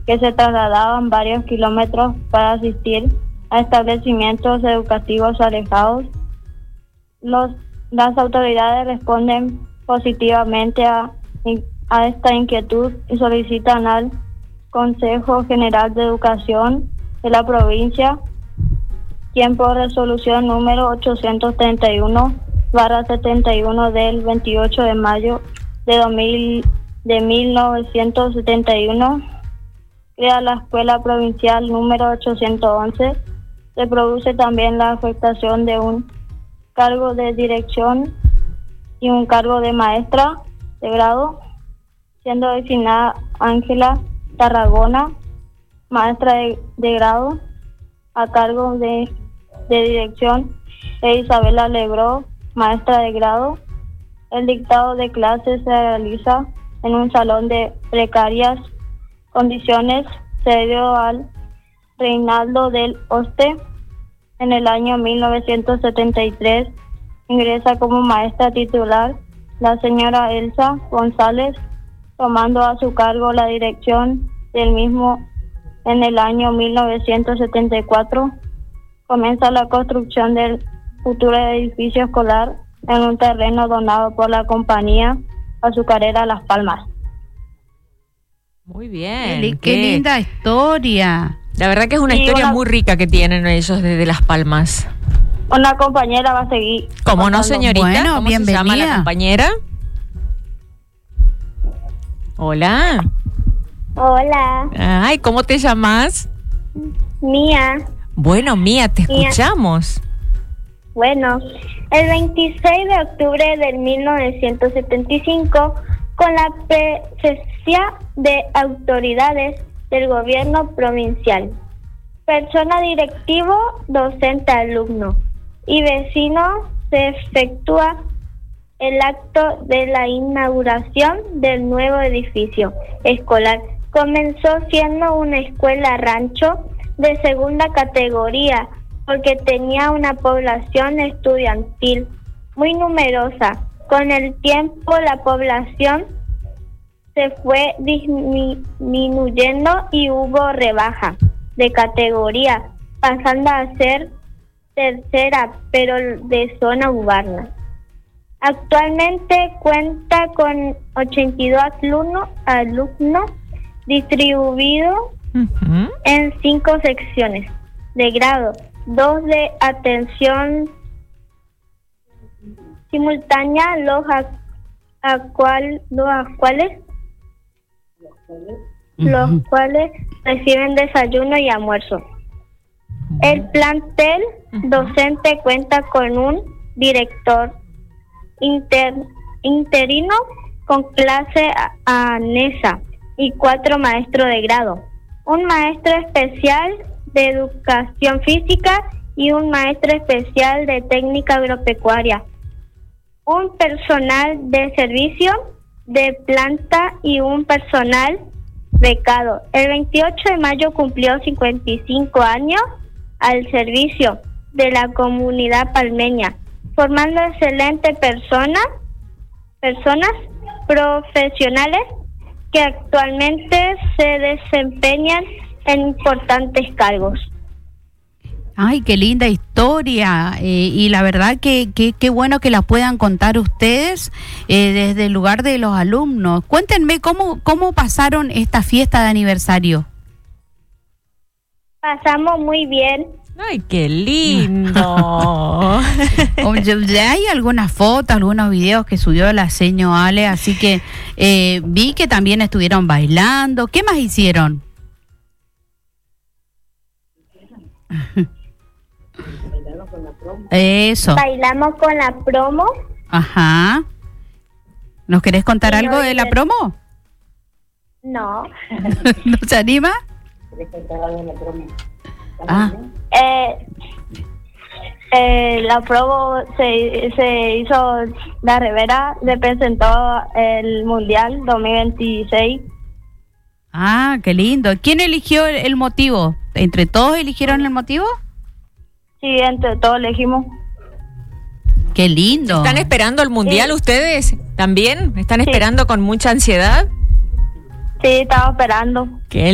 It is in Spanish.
que se trasladaban varios kilómetros para asistir a establecimientos educativos alejados. Las autoridades responden positivamente a esta inquietud y solicitan al Consejo General de Educación de la provincia, quien por resolución número 831/71 del 28 de mayo de 1971, crea la Escuela Provincial número 811, se produce también la afectación de un cargo de dirección y un cargo de maestra de grado, siendo designada Ángela Tarragona, maestra de grado, a cargo de dirección, e Isabela Legró, maestra de grado. El dictado de clases se realiza en un salón de precarias condiciones, cedido al Reinaldo del Oste. En el año 1973 ingresa como maestra titular la señora Elsa González, tomando a su cargo la dirección del mismo. En el año 1974 comienza la construcción del futuro edificio escolar en un terreno donado por la compañía azucarera Las Palmas. Muy bien. Qué linda historia. La verdad que es una historia muy rica que tienen ellos desde Las Palmas. Una compañera va a seguir. ¿Cómo no, señorita? Bueno, ¿Cómo bienvenida. se llama la compañera? Hola. Hola, Ay, ¿cómo te llamas? Mía. Bueno, Mía, te escuchamos. Bueno, el 26 de octubre de 1975, con la presencia de autoridades del gobierno provincial, persona directivo, docente, alumno y vecino, se efectúa el acto de la inauguración del nuevo edificio escolar. Comenzó siendo una escuela rancho de segunda categoría, porque tenía una población estudiantil muy numerosa. Con el tiempo la población se fue disminuyendo y hubo rebaja de categoría, pasando a ser tercera, pero de zona urbana. Actualmente cuenta con 82 alumnos distribuidos en 5 secciones de grado, 2 de atención simultánea, los cuales reciben desayuno y almuerzo. El plantel docente cuenta con un director interino con clase anexa y 4 maestros de grado, un maestro especial de educación física y un maestro especial de técnica agropecuaria, un personal de servicio de planta y un personal becado. El 28 de mayo cumplió 55 años al servicio de la comunidad palmeña, formando excelentes personas profesionales que actualmente se desempeñan en importantes cargos. Ay, qué linda historia, y la verdad que qué bueno que la puedan contar ustedes desde el lugar de los alumnos. Cuéntenme cómo pasaron esta fiesta de aniversario. Pasamos muy bien. Ay, qué lindo. Ya hay algunas fotos, algunos videos que subió la seño Ale, así que vi que también estuvieron bailando. ¿Qué más hicieron? Eso. Bailamos con la promo. Ajá. ¿Nos querés contar algo de la promo? No. ¿No se anima? ¿Querés contar algo de la promo? La promo se hizo la Rivera, representó el Mundial 2026. Ah, qué lindo. ¿Quién eligió el motivo? ¿Entre todos eligieron el motivo? Sí, entre todos elegimos. Qué lindo. ¿Están esperando el Mundial ustedes también? ¿Están esperando con mucha ansiedad? Sí, estaba esperando. Qué